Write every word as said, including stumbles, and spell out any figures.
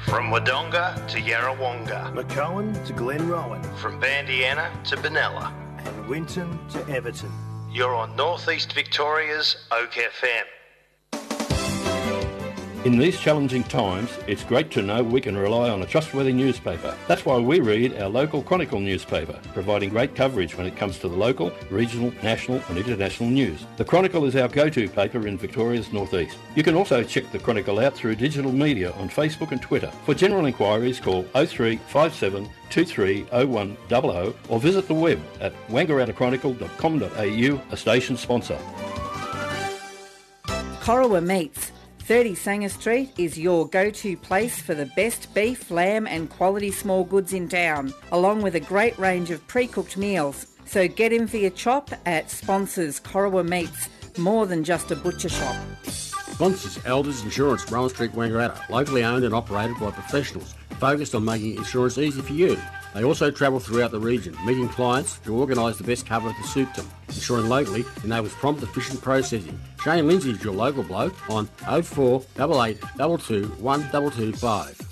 From Wodonga to Yarrawonga. McCowan to Glenrowan. From Bandiana to Benalla. And Winton to Everton. You're on North East Victoria's Oak F M. In these challenging times, it's great to know we can rely on a trustworthy newspaper. That's why we read our local Chronicle newspaper, providing great coverage when it comes to the local, regional, national and international news. The Chronicle is our go-to paper in Victoria's North East. You can also check the Chronicle out through digital media on Facebook and Twitter. For general inquiries, call oh three five seven two three oh one hundred hundred or visit the web at wangaratta chronicle dot com dot a u, a station sponsor. Corowa Meats. thirty Sanger Street is your go-to place for the best beef, lamb and quality small goods in town, along with a great range of pre-cooked meals. So get in for your chop at Sponsors Corowa Meats, more than just a butcher shop. Sponsors Elders Insurance, Rowan Street, Wangaratta, locally owned and operated by professionals, focused on making insurance easy for you. They also travel throughout the region, meeting clients to organise the best cover to suit them. Insuring locally enables prompt, efficient processing. Shane Lindsay is your local bloke on oh four eight eight two two one two two five.